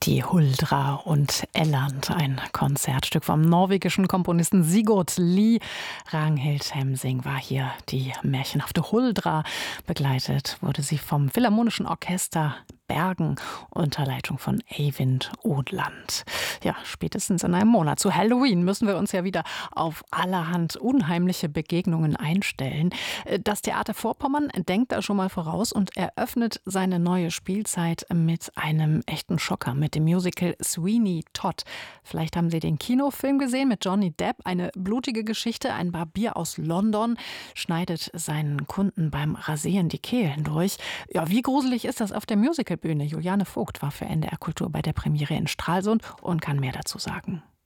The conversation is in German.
Die Huldra und Elland, ein Konzertstück vom norwegischen Komponisten Sigurd Lie. Ragnhild Hemsing war hier die märchenhafte Huldra. Begleitet wurde sie vom Philharmonischen Orchester Bergen unter Leitung von Eyvind Odland. Ja, spätestens in einem Monat zu Halloween müssen wir uns ja wieder auf allerhand unheimliche Begegnungen einstellen. Das Theater Vorpommern denkt da schon mal voraus und eröffnet seine neue Spielzeit mit einem echten Schocker, mit dem Musical Sweeney Todd. Vielleicht haben Sie den Kinofilm gesehen mit Johnny Depp, eine blutige Geschichte. Ein Barbier aus London schneidet seinen Kunden beim Rasieren die Kehlen durch. Ja, wie gruselig ist das auf der Musicalbühne? Juliane Vogt war für NDR Kultur bei der Premiere in Stralsund und kann mehr dazu sagen.